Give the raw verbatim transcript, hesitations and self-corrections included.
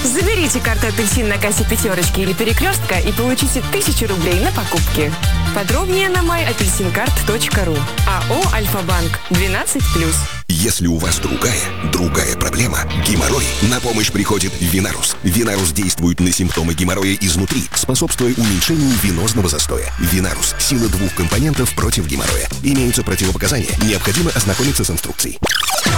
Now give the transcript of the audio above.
Заберите карту «Апельсин» на кассе «Пятерочки» или «Перекрестка» и получите тысячу рублей на покупки. Подробнее на май апельсин карт точка ру. АО «Альфа-банк» двенадцать плюс. Если у вас другая, другая проблема – геморрой, на помощь приходит Винарус. Винарус действует на симптомы геморроя изнутри, способствуя уменьшению венозного застоя. Винарус – сила двух компонентов против геморроя. Имеются противопоказания. Необходимо ознакомиться с инструкцией.